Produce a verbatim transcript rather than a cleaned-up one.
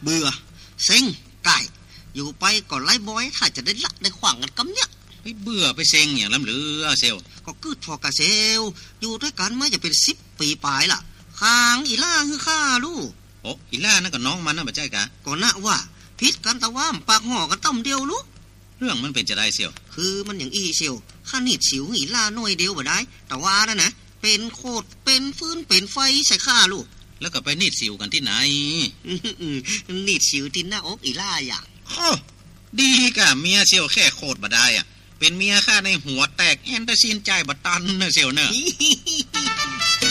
เบื่อเซ็งไก่อยู่ไปก่อนไล่บอยถ้าจะได้ละได้ขวางกันกำเนี่ยไปเบื่อไปเซ็งอย่างลำหรือเซลก็กึดพอกะเซลอยู่ด้วยกันมาจะเป็นสิบปีปลายล่ะค้างอีล่าคือข้าลูกโอ้อีล่านั่นก็น้องมันน่ะบ่ใช่กะก็น่ะว่าพิษกันตะว่ามปากห่อกันต้มเดียวลูกเรื่องมันเป็นจะได้เซียวคือมันอย่างอีเซียวข้านิดสิวอีล่าหน่อยเดียวบ่ได้แต่ว่านะนะเป็นโคตรเป็นฟืนเป็นไฟใส่ข้าลูกแล้วก็ไปนิดสิวกันที่ไหนนิดสิวที่หน้าอกอีล่าอย่างโอ้ดีกะเมียเซียวแค่โคตรบ่ได้อ่ะเป็นเมียข้าในหัวแตกแอนตาซินใจบัดตันนะเซียวเนอะ